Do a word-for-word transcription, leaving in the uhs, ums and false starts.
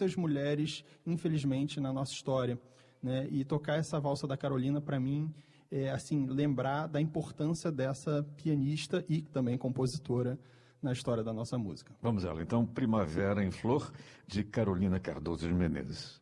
muitas mulheres, infelizmente, na nossa história, né? E tocar essa valsa da Carolina, para mim, é assim, lembrar da importância dessa pianista e também compositora na história da nossa música. Vamos ela, então, Primavera em Flor, de Carolina Cardoso de Menezes.